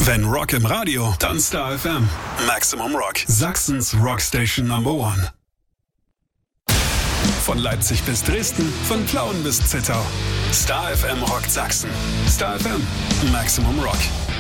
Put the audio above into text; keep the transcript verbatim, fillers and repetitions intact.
Wenn Rock im Radio, dann Star F M. Maximum Rock. Sachsens Rockstation Number One. Von Leipzig bis Dresden, von Plauen bis Zittau. Star F M rockt Sachsen. Star F M. Maximum Rock.